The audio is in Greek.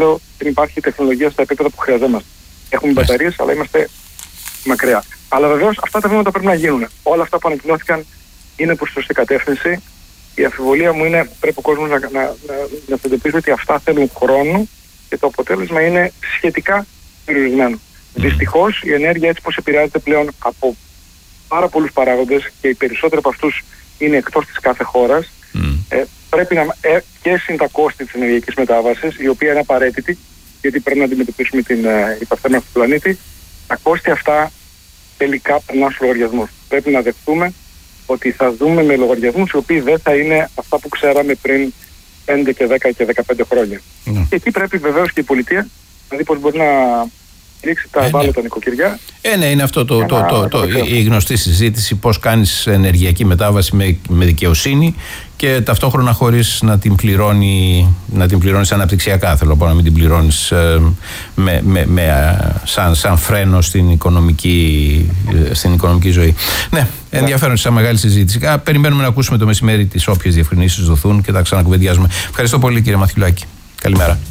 δεν υπάρχει τεχνολογία στα επίπεδα που χρειαζόμαστε. Έχουμε μπαταρίες, αλλά είμαστε μακριά. Αλλά βεβαίως αυτά τα βήματα πρέπει να γίνουν. Όλα αυτά που ανακοινώθηκαν είναι προς σωστή κατεύθυνση. Η αμφιβολία μου είναι πρέπει ο κόσμος να συνειδητοποιήσει ότι αυτά θέλουν χρόνο και το αποτέλεσμα είναι σχετικά περιορισμένο. Δυστυχώς η ενέργεια έτσι πως επηρεάζεται πλέον από πάρα πολλούς παράγοντες και οι περισσότεροι από αυτούς είναι εκτός της κάθε χώρας. Πρέπει να και συν τα κόστη της ενεργειακής μετάβασης, η οποία είναι απαραίτητη, γιατί πρέπει να αντιμετωπίσουμε την υπερθέρμανση του πλανήτη. Τα κόστη αυτά τελικά περνάνε στους λογαριασμούς. Πρέπει να δεχτούμε ότι θα δούμε με λογαριασμούς οι οποίοι δεν θα είναι αυτά που ξέραμε πριν 5 και 10 και 15 χρόνια. Και εκεί πρέπει βεβαίως και η πολιτεία να δει πώς μπορεί να ρίξει τα ευάλωτα νοικοκυριά. Ναι, είναι αυτό η γνωστή συζήτηση, πώς κάνεις ενεργειακή μετάβαση με δικαιοσύνη και ταυτόχρονα χωρίς να την πληρώνεις αναπτυξιακά. Θέλω να μην την πληρώνεις σαν φρένο στην οικονομική ζωή. Ναι, ενδιαφέρον σαν μεγάλη συζήτηση. Περιμένουμε να ακούσουμε το μεσημέρι τις όποιες διευκρινήσεις δοθούν και τα ξανακουβεντιάζουμε. Ευχαριστώ πολύ, κύριε Μαθιουλάκη. Καλημέρα.